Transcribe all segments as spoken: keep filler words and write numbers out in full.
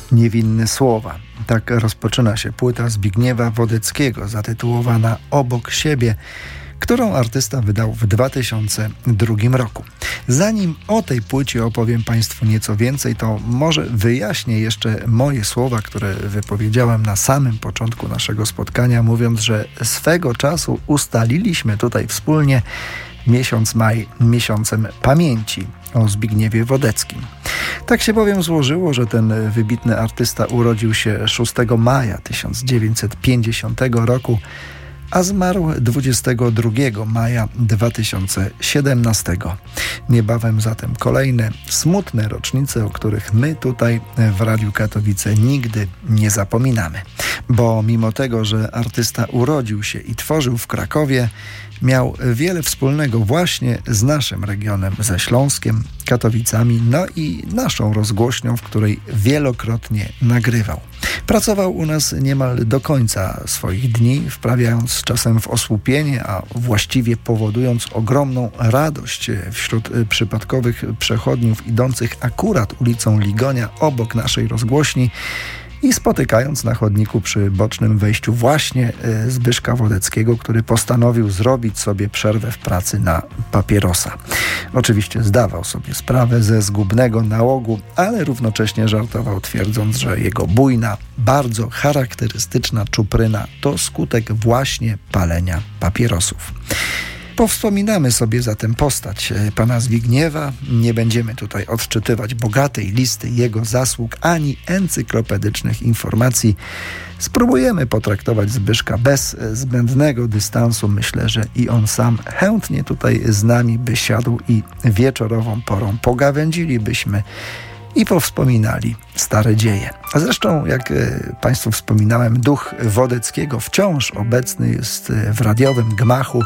Niewinne słowa. Tak rozpoczyna się płyta Zbigniewa Wodeckiego zatytułowana Obok siebie, którą artysta wydał w dwa tysiące drugim roku. Zanim o tej płycie opowiem Państwu nieco więcej, to może wyjaśnię jeszcze moje słowa, które wypowiedziałem na samym początku naszego spotkania, mówiąc, że swego czasu ustaliliśmy tutaj wspólnie miesiąc maj miesiącem pamięci o Zbigniewie Wodeckim. Tak się bowiem złożyło, że ten wybitny artysta urodził się szóstego maja tysiąc dziewięćset pięćdziesiątego roku, a zmarł dwudziestego drugiego maja dwa tysiące siedemnastego. Niebawem zatem kolejne smutne rocznice, o których my tutaj w Radiu Katowice nigdy nie zapominamy. Bo mimo tego, że artysta urodził się i tworzył w Krakowie, miał wiele wspólnego właśnie z naszym regionem, ze Śląskiem, Katowicami, no i naszą rozgłośnią, w której wielokrotnie nagrywał. Pracował u nas niemal do końca swoich dni, wprawiając czasem w osłupienie, a właściwie powodując ogromną radość wśród przypadkowych przechodniów idących akurat ulicą Ligonia obok naszej rozgłośni i spotykając na chodniku przy bocznym wejściu właśnie Zbyszka Wodeckiego, który postanowił zrobić sobie przerwę w pracy na papierosa. Oczywiście zdawał sobie sprawę ze zgubnego nałogu, ale równocześnie żartował, twierdząc, że jego bujna, bardzo charakterystyczna czupryna to skutek właśnie palenia papierosów. Powspominamy sobie zatem postać pana Zbigniewa. Nie będziemy tutaj odczytywać bogatej listy jego zasług ani encyklopedycznych informacji. Spróbujemy potraktować Zbyszka bez zbędnego dystansu. Myślę, że i on sam chętnie tutaj z nami by siadł i wieczorową porą pogawędzilibyśmy i powspominali stare dzieje. A zresztą, jak Państwu wspominałem, duch Wodeckiego wciąż obecny jest w radiowym gmachu.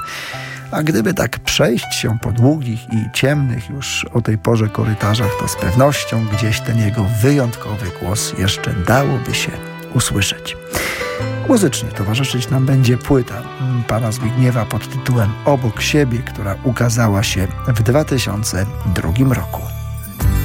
A gdyby tak przejść się po długich i ciemnych już o tej porze korytarzach, to z pewnością gdzieś ten jego wyjątkowy głos jeszcze dałoby się usłyszeć. Muzycznie towarzyszyć nam będzie płyta pana Zbigniewa pod tytułem Obok siebie, która ukazała się w dwa tysiące drugim roku.